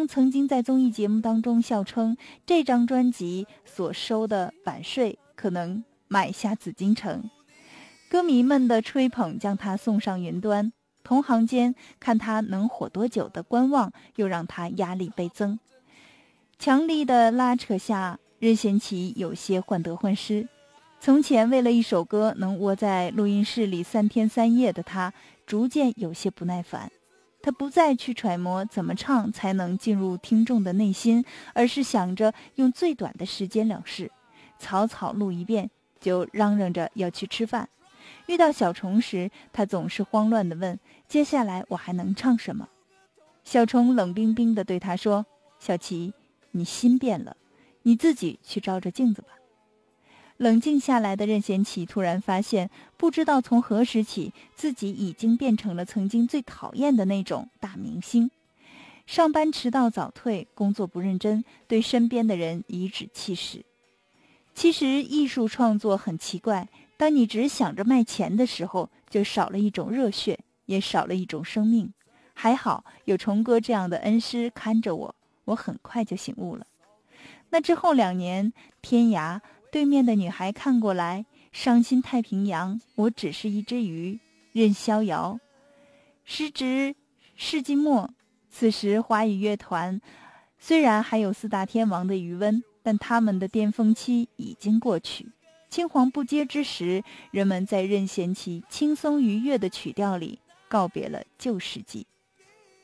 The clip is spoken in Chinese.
方曾经在综艺节目当中笑称，这张专辑所收的版税可能买下紫禁城。歌迷们的吹捧将他送上云端，同行间看他能火多久的观望又让他压力倍增。强力的拉扯下，任贤齐有些患得患失。从前为了一首歌能窝在录音室里3天3夜的他，逐渐有些不耐烦。他不再去揣摩怎么唱才能进入听众的内心，而是想着用最短的时间了事，草草录一遍就嚷嚷着要去吃饭。遇到小虫时，他总是慌乱地问，接下来我还能唱什么？小虫冷冰冰地对他说，小齐，你心变了，你自己去照着镜子吧。冷静下来的任贤齐突然发现，不知道从何时起，自己已经变成了曾经最讨厌的那种大明星。上班迟到早退，工作不认真，对身边的人颐指气使。其实艺术创作很奇怪，当你只想着卖钱的时候，就少了一种热血，也少了一种生命。还好有虫哥这样的恩师看着我，我很快就醒悟了。那之后2年，天涯，对面的女孩看过来，伤心太平洋，我只是一只鱼，任逍遥。时值世纪末，此时华语乐团虽然还有4大天王的余温，但他们的巅峰期已经过去。青黄不接之时，人们在任贤齐轻松愉悦的曲调里告别了旧世纪。